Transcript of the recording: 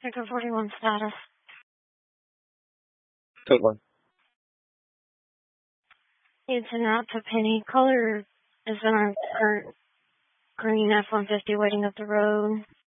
Sector 41 status. Code 1. It's an out to Penny. Color is in our current green F-150 waiting up the road.